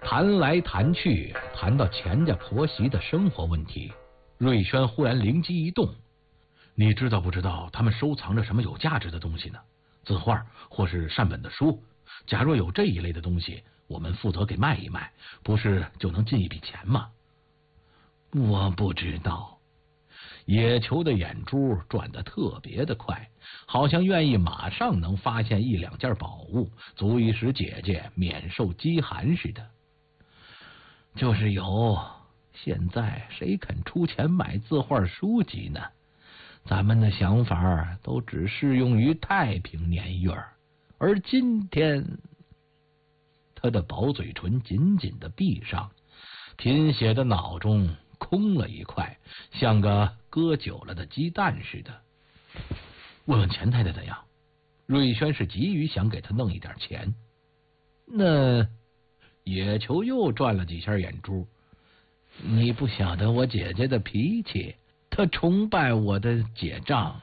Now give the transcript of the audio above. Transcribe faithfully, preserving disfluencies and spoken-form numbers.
谈来谈去，谈到钱家婆媳的生活问题，瑞轩忽然灵机一动：你知道不知道他们收藏着什么有价值的东西呢？字画或是善本的书？假若有这一类的东西，我们负责给卖一卖，不是就能进一笔钱吗？我不知道。野球的眼珠转得特别的快，好像愿意马上能发现一两件宝物，足以使姐姐免受饥寒似的。就是有，现在谁肯出钱买字画书籍呢？咱们的想法都只适用于太平年月，而今天……他的薄嘴唇紧紧的闭上，贫血的脑中空了一块，像个搁久了的鸡蛋似的。问问钱太太怎样？瑞轩是急于想给他弄一点钱。那野球又转了几下眼珠。你不晓得我姐姐的脾气，她崇拜我的姐丈，